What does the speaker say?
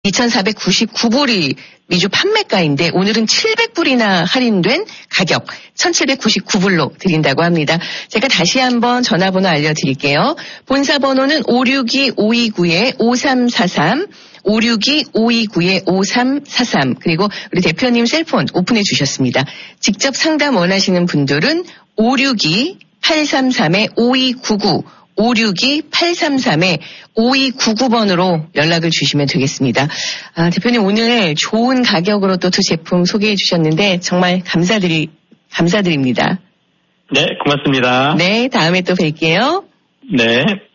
2,499불이 미주 판매가인데 오늘은 700불이나 할인된 가격 1,799불로 드린다고 합니다. 제가 다시 한번 전화번호 알려드릴게요. 본사 번호는 562-529-5343 562-529-5343 그리고 우리 대표님 셀폰 오픈해 주셨습니다. 직접 상담 원하시는 분들은 562-833-5299 562-833-5299번으로 연락을 주시면 되겠습니다. 대표님 오늘 좋은 가격으로 또 두 제품 소개해 주셨는데 정말 감사드립니다. 네, 고맙습니다. 네, 다음에 또 뵐게요. 네.